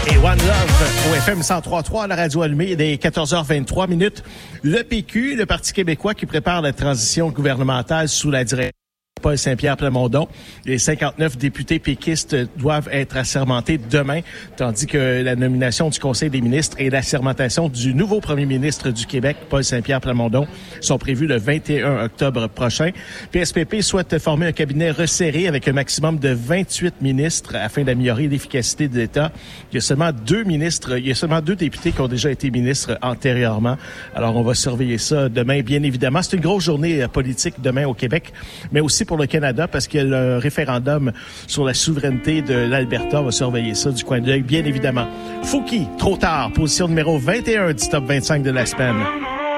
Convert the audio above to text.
et One Love au FM 103.3 à la radio allumée. Il est 14h23 minutes. Le PQ, le Parti québécois qui prépare la transition gouvernementale sous la direction Paul Saint-Pierre Plamondon. Les 59 députés péquistes doivent être assermentés demain, tandis que la nomination du Conseil des ministres et l'assermentation du nouveau premier ministre du Québec, Paul Saint-Pierre Plamondon, sont prévus le 21 octobre prochain. PSPP souhaite former un cabinet resserré avec un maximum de 28 ministres afin d'améliorer l'efficacité de l'État. Il y a seulement deux députés qui ont déjà été ministres antérieurement. Alors, on va surveiller ça demain, bien évidemment. C'est une grosse journée politique demain au Québec, mais aussi pour le Canada, parce que le référendum sur la souveraineté de l'Alberta va surveiller ça du coin de l'œil, bien évidemment. Fouki, trop tard, position numéro 21 du top 25 de la semaine.